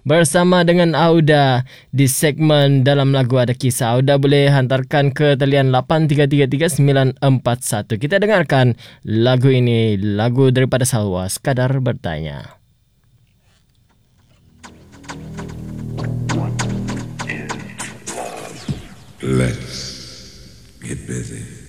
bersama dengan Auda di segmen Dalam Lagu Ada Kisah. Auda boleh hantarkan ke talian 8333-941. Kita dengarkan lagu ini, lagu daripada Salwa, Sekadar Bertanya. Let's get busy.